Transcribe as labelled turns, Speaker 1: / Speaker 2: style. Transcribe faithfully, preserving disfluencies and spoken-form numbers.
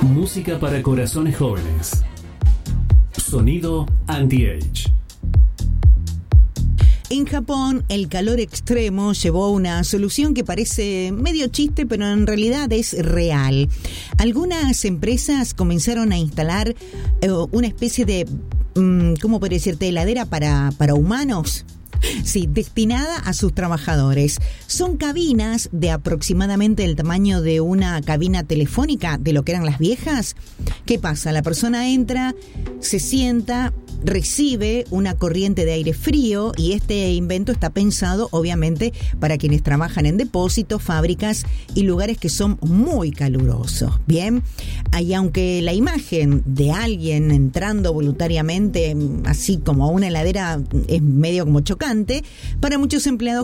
Speaker 1: Música para corazones jóvenes. Sonido anti-age.
Speaker 2: En Japón, el calor extremo llevó a una solución que parece medio chiste, pero en realidad es real. Algunas empresas comenzaron a instalar eh, una especie de, ¿cómo podría decirte?, heladera para, para humanos. Sí, destinada a sus trabajadores. Son cabinas de aproximadamente el tamaño de una cabina telefónica, de lo que eran las viejas. ¿Qué pasa? La persona entra, se sienta, recibe una corriente de aire frío y este invento está pensado obviamente para quienes trabajan en depósitos, fábricas y lugares que son muy calurosos. Bien, y aunque la imagen de alguien entrando voluntariamente así como a una heladera es medio como chocante, para muchos empleados